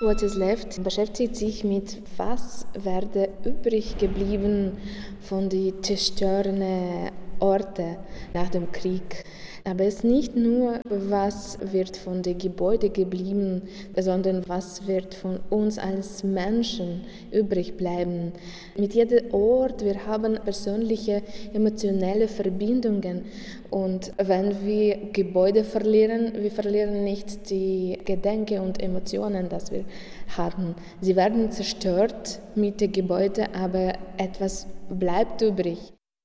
What is Left beschäftigt sich mit, was werde übrig geblieben von den zerstörten Orten nach dem Krieg. Aber es ist nicht nur, was wird von den Gebäuden geblieben, sondern was wird von uns als Menschen übrig bleiben. Mit jedem Ort, wir haben persönliche, emotionelle Verbindungen. Und wenn wir Gebäude verlieren, wir verlieren nicht die Gedanken und Emotionen, die wir hatten. Sie werden zerstört mit den Gebäuden, aber etwas bleibt übrig.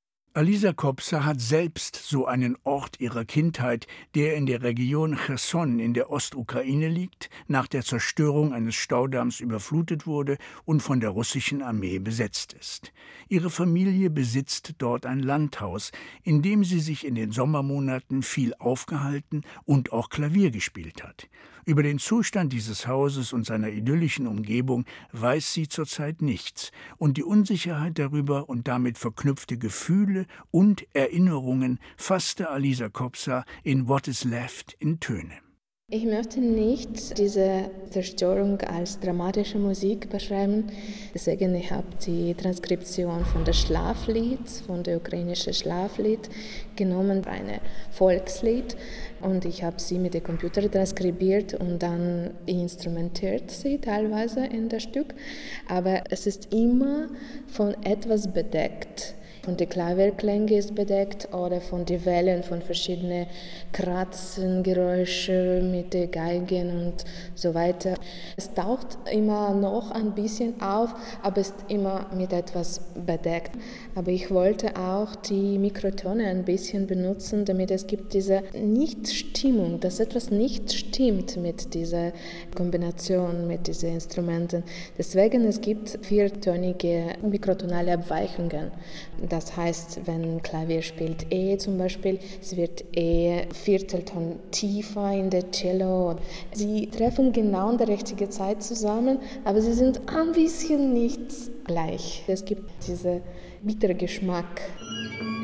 Alisa Kobza hat selbst so einen Ort ihrer Kindheit, der in der Region Cherson in der Ostukraine liegt, nach der Zerstörung eines Staudamms überflutet wurde und von der russischen Armee besetzt ist. Ihre Familie besitzt dort ein Landhaus, in dem sie sich in den Sommermonaten viel aufgehalten und auch Klavier gespielt hat. Über den Zustand dieses Hauses und seiner idyllischen Umgebung weiß sie zurzeit nichts, und die Unsicherheit darüber und damit verknüpfte Gefühle und Erinnerungen fasste Alisa Kobza in What is Left in Töne. Ich möchte nicht diese Zerstörung als dramatische Musik beschreiben. Deswegen ich habe die Transkription von der Schlaflied, von der ukrainischen Schlaflied genommen, ein Volkslied. Und ich habe sie mit dem Computer transkribiert und dann instrumentiert sie teilweise in das Stück. Aber es ist immer von etwas bedeckt. Von den Klavierklängen ist bedeckt oder von den Wellen, von verschiedenen Kratzen, Geräusche mit den Geigen und so weiter. Es taucht immer noch ein bisschen auf, aber ist immer mit etwas bedeckt. Aber ich wollte auch die Mikrotöne ein bisschen benutzen, damit es gibt diese Nichtstimmung, dass etwas nicht stimmt mit dieser Kombination, mit diesen Instrumenten. Deswegen es gibt viertönige mikrotonale Abweichungen. Das heißt, wenn Klavier spielt E zum Beispiel, es wird E Viertelton tiefer in der Cello. Sie treffen genau in der richtigen Zeit zusammen, aber sie sind ein bisschen nicht gleich. Es gibt diesen bitteren Geschmack.